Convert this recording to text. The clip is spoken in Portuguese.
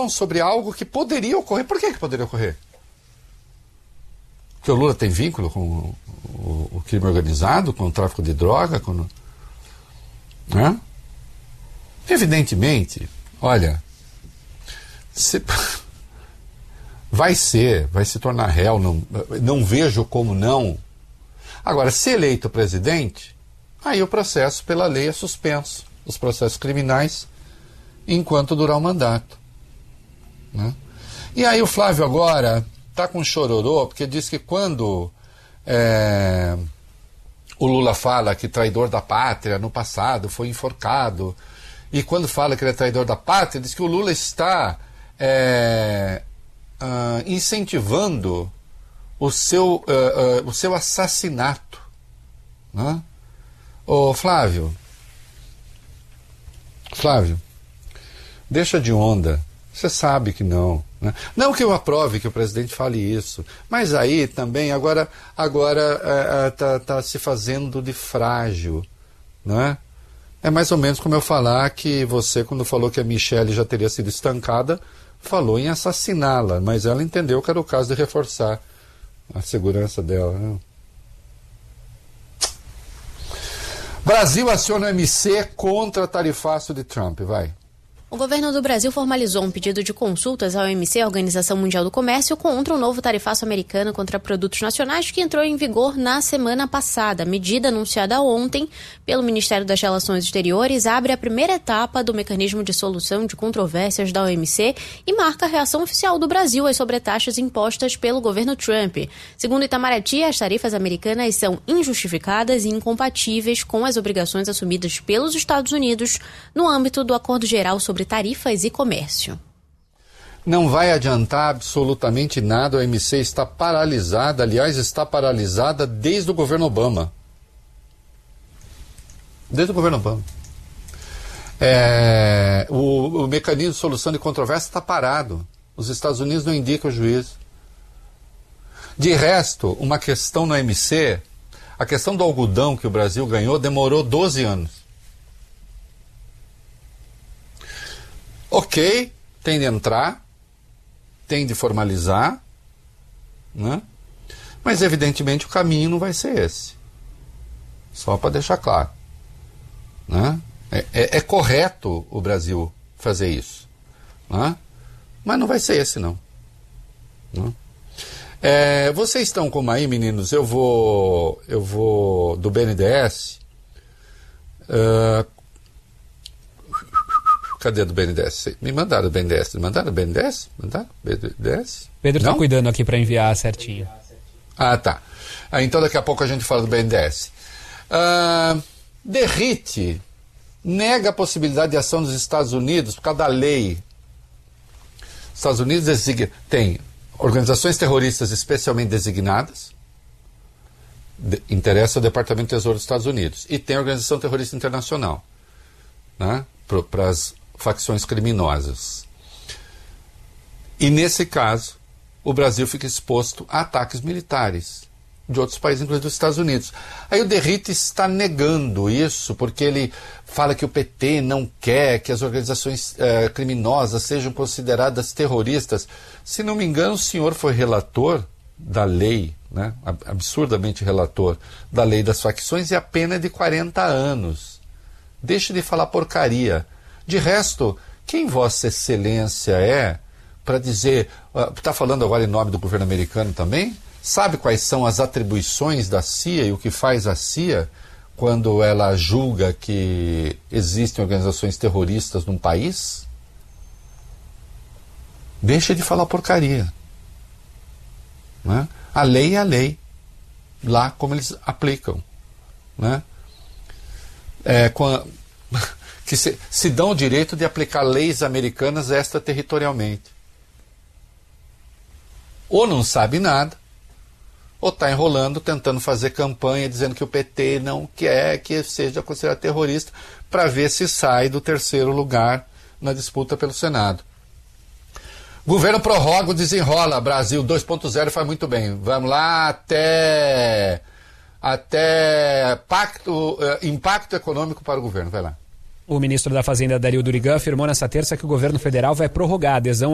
discussão sobre algo que poderia ocorrer. Por que poderia ocorrer? Porque o Lula tem vínculo com o crime organizado, com o tráfico de droga, né? Evidentemente, olha, vai se tornar réu, não vejo como não. Agora, se eleito presidente, aí o processo pela lei é suspenso, os processos criminais, enquanto durar o mandato, né? E aí o Flávio agora está com chororô, porque diz que quando o Lula fala que traidor da pátria no passado foi enforcado, e quando fala que ele é traidor da pátria, diz que o Lula está incentivando o seu assassinato, né? Ô Flávio, deixa de onda, você sabe que não, né? Não que eu aprove que o presidente fale isso, mas aí também agora tá se fazendo de frágil, né? É mais ou menos como eu falar que você, quando falou que a Michelle já teria sido estancada, falou em assassiná-la, mas ela entendeu que era o caso de reforçar a segurança dela, né? Brasil aciona o MC contra tarifaço de Trump, vai. O governo do Brasil formalizou um pedido de consultas à OMC, a Organização Mundial do Comércio, contra o novo tarifaço americano contra produtos nacionais que entrou em vigor na semana passada. A medida anunciada ontem pelo Ministério das Relações Exteriores abre a primeira etapa do mecanismo de solução de controvérsias da OMC e marca a reação oficial do Brasil às sobretaxas impostas pelo governo Trump. Segundo Itamaraty, as tarifas americanas são injustificadas e incompatíveis com as obrigações assumidas pelos Estados Unidos no âmbito do Acordo Geral sobre Tarifas e Comércio. Não vai adiantar absolutamente nada, a OMC está paralisada, aliás, está paralisada desde o governo Obama. Desde o governo Obama. O mecanismo de solução de controvérsia está parado. Os Estados Unidos não indicam o juiz. De resto, uma questão no OMC, a questão do algodão que o Brasil ganhou demorou 12 anos. Ok, tem de entrar, tem de formalizar, né? Mas evidentemente o caminho não vai ser esse. Só para deixar claro, né? É correto o Brasil fazer isso, né? Mas não vai ser esse não, né? Vocês estão como aí, meninos? Eu vou do BNDES. Cadê do BNDES? Me mandaram do BNDES. Mandaram do BNDES? Mandaram? BNDES? Pedro está cuidando aqui para enviar certinho. Ah, tá. Então daqui a pouco a gente fala do BNDES. Derrite nega a possibilidade de ação dos Estados Unidos por causa da lei. Os Estados Unidos tem organizações terroristas especialmente designadas, interessa ao Departamento de Tesouro dos Estados Unidos, e tem a Organização Terrorista Internacional, né, para as facções criminosas. E nesse caso, o Brasil fica exposto a ataques militares de outros países, inclusive dos Estados Unidos. Aí o Derrite está negando isso, porque ele fala que o PT não quer que as organizações criminosas sejam consideradas terroristas. Se não me engano, o senhor foi relator da lei, né, absurdamente relator da lei das facções, e a pena é de 40 anos. Deixe de falar porcaria. De resto, quem Vossa Excelência é para dizer... Está falando agora em nome do governo americano também? Sabe quais são as atribuições da CIA e o que faz a CIA quando ela julga que existem organizações terroristas num país? Deixa de falar porcaria, né? A lei é a lei, lá como eles aplicam, né? Que se dão o direito de aplicar leis americanas extraterritorialmente. Ou não sabe nada, ou está enrolando, tentando fazer campanha, dizendo que o PT não quer que seja considerado terrorista, para ver se sai do terceiro lugar na disputa pelo Senado. Governo prorroga o desenrola, Brasil 2.0 faz muito bem. Vamos lá até impacto econômico para o governo. Vai lá. O ministro da Fazenda, Dario Durigan, afirmou nesta terça que o governo federal vai prorrogar a adesão